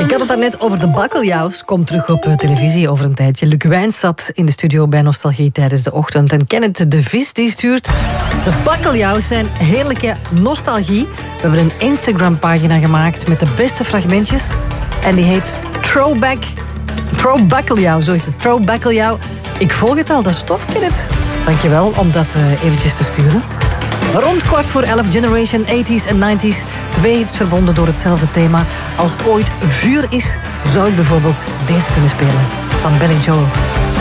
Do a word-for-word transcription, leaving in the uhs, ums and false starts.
Ik had het daarnet over de bakkeljauws. Komt terug op televisie over een tijdje. Luc Wijns zat in de studio bij Nostalgie tijdens de ochtend. En Kenneth de Vis die stuurt... De bakkeljauws zijn heerlijke nostalgie. We hebben een Instagram-pagina gemaakt met de beste fragmentjes. En die heet Throwback... Throwbakkeljauw, zo is het. Throwbakkeljauw. Ik volg het al, dat is tof, Kenneth. Dankjewel om dat uh, eventjes te sturen. Rond kwart voor elf, Generation tachtiger en negentiger. Twee hits verbonden door hetzelfde thema. Als het ooit vuur is, zou ik bijvoorbeeld deze kunnen spelen. Van Billy Joel.